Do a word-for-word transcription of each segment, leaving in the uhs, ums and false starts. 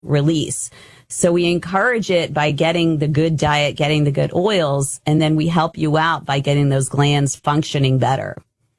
release. So we encourage it by getting the good diet, getting the good oils, and then we help you out by getting those glands functioning better.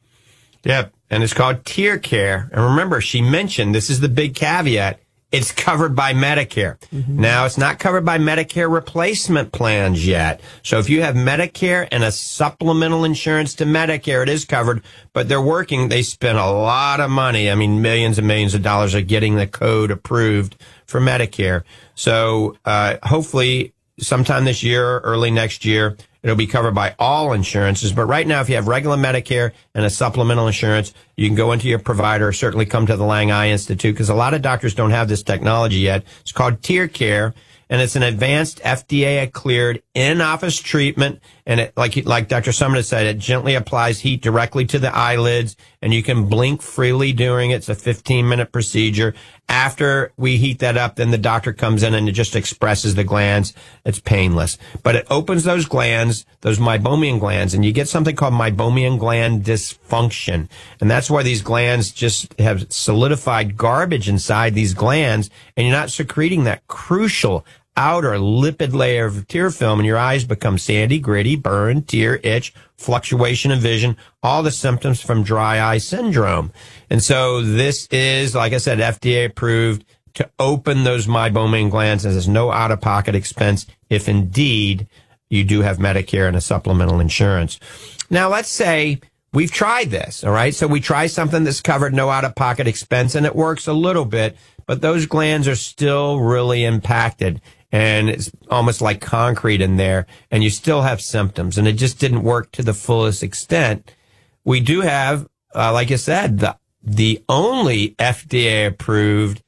Yep. And it's called Tear Care. And remember, she mentioned, this is the big caveat, it's covered by Medicare. Mm-hmm. Now, it's not covered by Medicare replacement plans yet. So if you have Medicare and a supplemental insurance to Medicare, it is covered. But they're working. They spend a lot of money. I mean, millions and millions of dollars are getting the code approved for Medicare. So uh hopefully sometime this year, early next year, it'll be covered by all insurances. But right now, if you have regular Medicare and a supplemental insurance, you can go into your provider, or certainly come to the Lang Eye Institute, because a lot of doctors don't have this technology yet. It's called Tear Care, and it's an advanced F D A-cleared in-office treatment. And it, like like Doctor Sumner said, it gently applies heat directly to the eyelids, and you can blink freely during it. It's a fifteen-minute procedure. After we heat that up, then the doctor comes in and it just expresses the glands. It's painless. But it opens those glands, those meibomian glands, and you get something called meibomian gland dysfunction. And that's why these glands just have solidified garbage inside these glands, and you're not secreting that crucial outer lipid layer of tear film, and your eyes become sandy, gritty, burn, tear, itch, fluctuation of vision, all the symptoms from dry eye syndrome. And so this is, like I said, F D A approved to open those meibomian glands, and there's no out-of-pocket expense if indeed you do have Medicare and a supplemental insurance. Now, let's say we've tried this, all right? So we try something that's covered, no out-of-pocket expense, and it works a little bit, but those glands are still really impacted. And it's almost like concrete in there, and you still have symptoms, and it just didn't work to the fullest extent. We do have, uh, like I said, the the only F D A-approved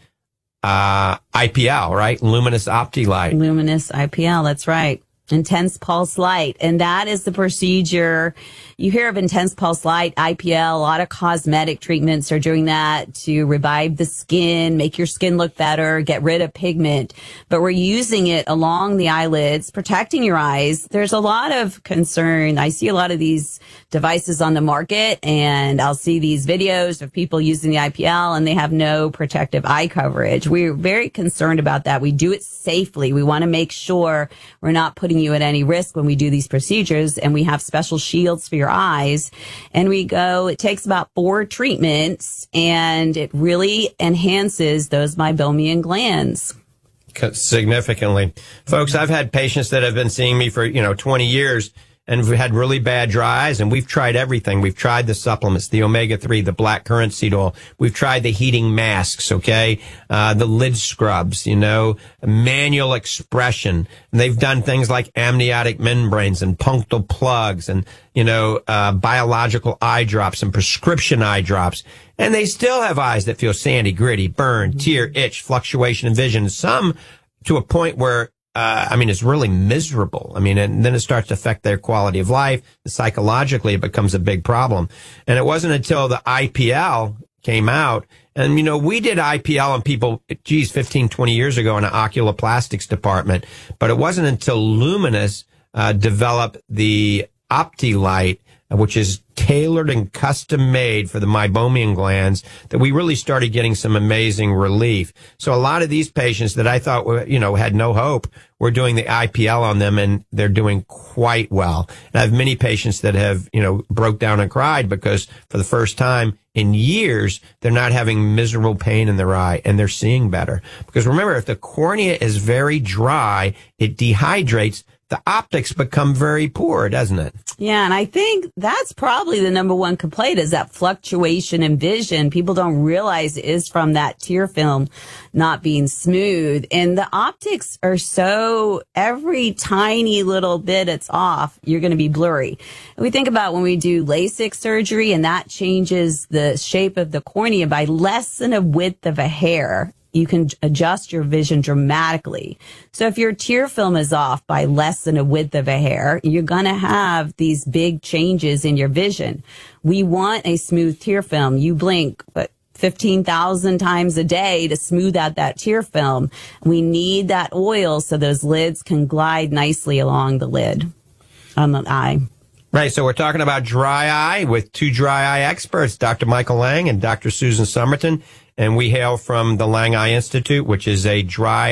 uh I P L, right? Luminous OptiLight. Luminous I P L, that's right. Intense pulse light. And that is the procedure. You hear of intense pulse light, I P L, a lot of cosmetic treatments are doing that to revive the skin, make your skin look better, get rid of pigment. But we're using it along the eyelids, protecting your eyes. There's a lot of concern. I see a lot of these devices on the market, and I'll see these videos of people using the I P L, and they have no protective eye coverage. We're very concerned about that. We do it safely. We want to make sure we're not putting you at any risk when we do these procedures, and we have special shields for your eyes. And we go, it takes about four treatments, and it really enhances those meibomian glands significantly. Folks, I've had patients that have been seeing me for, you know, twenty years, and we've had really bad dry eyes, and we've tried everything. We've tried the supplements, the omega three, the black currant seed oil. We've tried the heating masks, okay? Uh, the lid scrubs, you know, manual expression. And they've done things like amniotic membranes and punctal plugs and, you know, uh, biological eye drops and prescription eye drops. And they still have eyes that feel sandy, gritty, burn, tear, itch, fluctuation of vision. Some to a point where Uh, I mean, it's really miserable. I mean, and then it starts to affect their quality of life. Psychologically, it becomes a big problem. And it wasn't until the I P L came out. And, you know, we did I P L on people, geez, fifteen, twenty years ago in an oculoplastics department. But it wasn't until Luminous uh, developed the OptiLight, which is tailored and custom made for the meibomian glands, that we really started getting some amazing relief. So a lot of these patients that I thought were, you know, had no hope, we're doing the I P L on them, and they're doing quite well. And I have many patients that have, you know, broke down and cried because for the first time in years, they're not having miserable pain in their eye, and they're seeing better. Because remember, if the cornea is very dry, it dehydrates, the optics become very poor, doesn't it? Yeah, and I think that's probably the number one complaint, is that fluctuation in vision. People don't realize it is from that tear film not being smooth. And the optics are so, every tiny little bit it's off, you're going to be blurry. And we think about when we do LASIK surgery, and that changes the shape of the cornea by less than a width of a hair. You can adjust your vision dramatically. So if your tear film is off by less than a width of a hair, you're going to have these big changes in your vision. We want a smooth tear film. You blink, but fifteen thousand times a day to smooth out that tear film. We need that oil so those lids can glide nicely along the lid on the eye. Right, so we're talking about dry eye with two dry eye experts, Doctor Michael Lang and Doctor Susan Somerton. And we hail from the Lang Eye Institute, which is a dry